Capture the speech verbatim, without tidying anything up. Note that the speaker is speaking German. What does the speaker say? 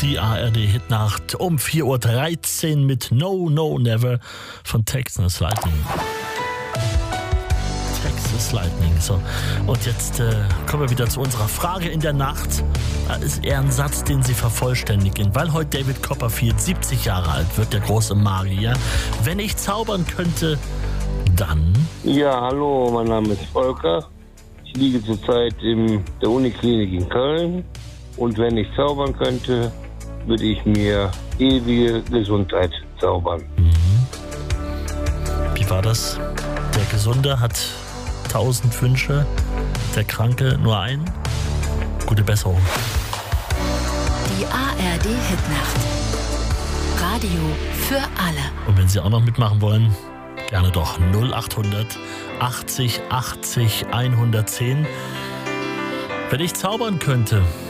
Die A R D-Hitnacht um vier Uhr dreizehn mit No, No, Never von Texas Lightning. Texas Lightning. So. Und jetzt äh, kommen wir wieder zu unserer Frage in der Nacht. Das ist eher ein Satz, den Sie vervollständigen, weil heute David Copperfield siebzig Jahre alt wird, der große Magier. Wenn ich zaubern könnte, dann... Ja, hallo, mein Name ist Volker. Ich liege zurzeit in der Uniklinik in Köln. Und wenn ich zaubern könnte, würde ich mir ewige Gesundheit zaubern. Mhm. Wie war das? Der Gesunde hat tausend Wünsche, der Kranke nur einen. Gute Besserung. Die A R D-Hitnacht. Radio für alle. Und wenn Sie auch noch mitmachen wollen, gerne doch null achthundert achtzig achtzig hundertzehn. Wenn ich zaubern könnte,